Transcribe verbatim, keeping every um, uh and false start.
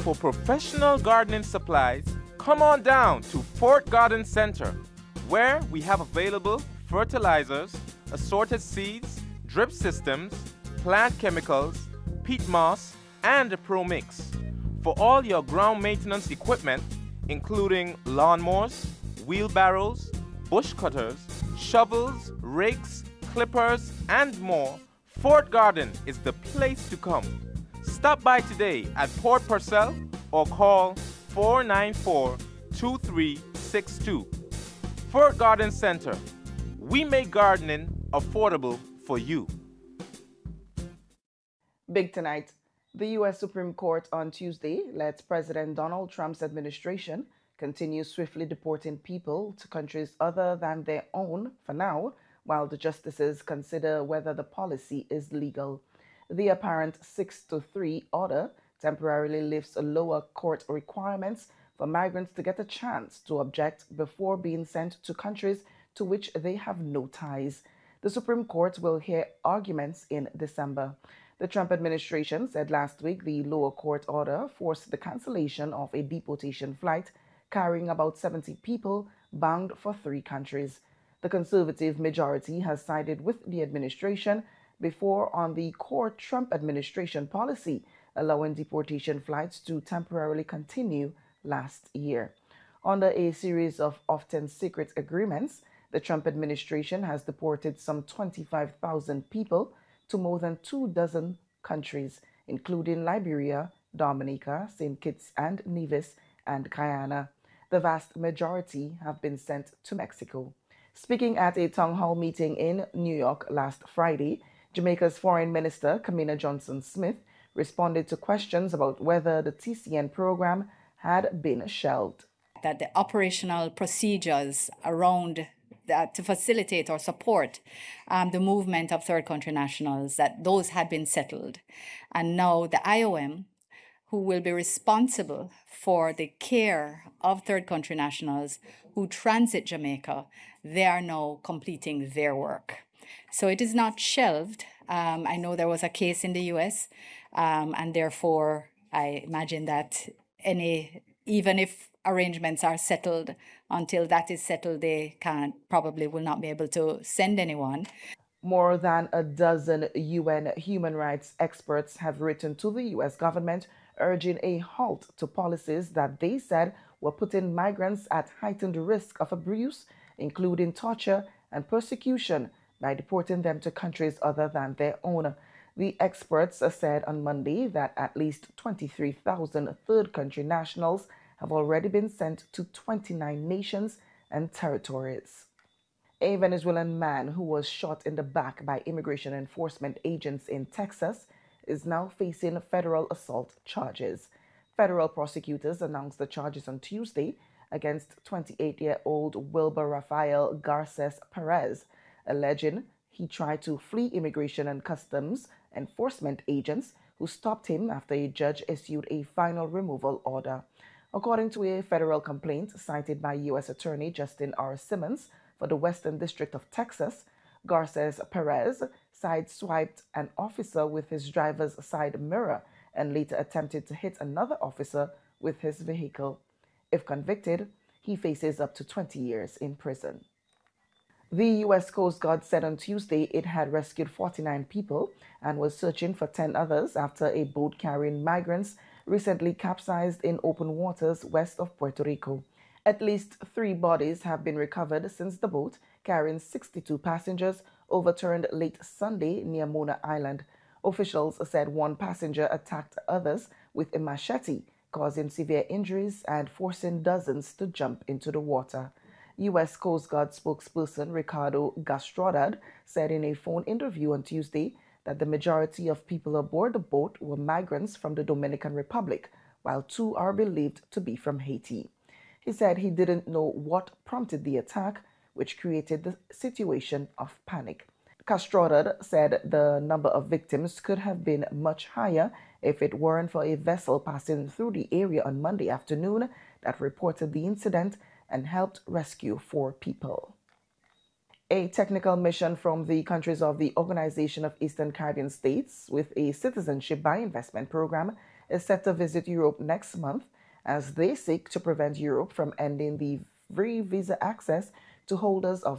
For professional gardening supplies, come on down to Fort Garden Center, where we have available fertilizers, assorted seeds, drip systems, plant chemicals, peat moss, and Pro Mix. For all your ground maintenance equipment, including lawnmowers, wheelbarrows, bush cutters, shovels, rakes, clippers, and more, Fort Garden is the place to come. Stop by today at Port Purcell or call four nine four, two three six two. Fort Garden Center. We make gardening affordable for you. Big tonight. The U S Supreme Court on Tuesday let President Donald Trump's administration continue swiftly deporting people to countries other than their own for now, while the justices consider whether the policy is legal. The apparent six to three order temporarily lifts lower court requirements for migrants to get a chance to object before being sent to countries to which they have no ties. The Supreme Court will hear arguments in December. The Trump administration said last week the lower court order forced the cancellation of a deportation flight carrying about seventy people bound for three countries. The conservative majority has sided with the administration before on the core Trump administration policy allowing deportation flights to temporarily continue last year. Under a series of often secret agreements, the Trump administration has deported some twenty-five thousand people to more than two dozen countries, including Liberia, Dominica, Saint Kitts and Nevis, and Guyana. The vast majority have been sent to Mexico. Speaking at a town hall meeting in New York last Friday, Jamaica's Foreign Minister, Kamina Johnson-Smith, responded to questions about whether the T C N program had been shelved. That the operational procedures around that to facilitate or support um, the movement of third country nationals, that those had been settled. And now the I O M, who will be responsible for the care of third country nationals who transit Jamaica, they are now completing their work. So it is not shelved. Um, I know there was a case in the U S, um, and therefore I imagine that any, even if arrangements are settled, until that is settled, they can probably will not be able to send anyone. More than a dozen U N human rights experts have written to the U S government urging a halt to policies that they said were putting migrants at heightened risk of abuse, including torture and persecution, by deporting them to countries other than their own. The experts said on Monday that at least twenty-three thousand third country nationals have already been sent to twenty-nine nations and territories. A Venezuelan man who was shot in the back by immigration enforcement agents in Texas is now facing federal assault charges. Federal prosecutors announced the charges on Tuesday against twenty-eight-year-old Wilber Rafael Garces Perez, alleging he tried to flee immigration and customs enforcement agents who stopped him after a judge issued a final removal order. According to a federal complaint cited by U S Attorney Justin R. Simmons for the Western District of Texas, Garces Perez sideswiped an officer with his driver's side mirror and later attempted to hit another officer with his vehicle. If convicted, he faces up to twenty years in prison. The U S Coast Guard said on Tuesday it had rescued forty-nine people and was searching for ten others after a boat carrying migrants recently capsized in open waters west of Puerto Rico. At least three bodies have been recovered since the boat, carrying sixty-two passengers, overturned late Sunday near Mona Island. Officials said one passenger attacked others with a machete, causing severe injuries and forcing dozens to jump into the water. U S Coast Guard spokesperson Ricardo Gastrodad said in a phone interview on Tuesday that the majority of people aboard the boat were migrants from the Dominican Republic, while two are believed to be from Haiti. He said he didn't know what prompted the attack, which created the situation of panic. Gastrodad said the number of victims could have been much higher if it weren't for a vessel passing through the area on Monday afternoon that reported the incident and helped rescue four people. A technical mission from the countries of the Organization of Eastern Caribbean States with a citizenship by investment program is set to visit Europe next month as they seek to prevent Europe from ending the free visa access to holders of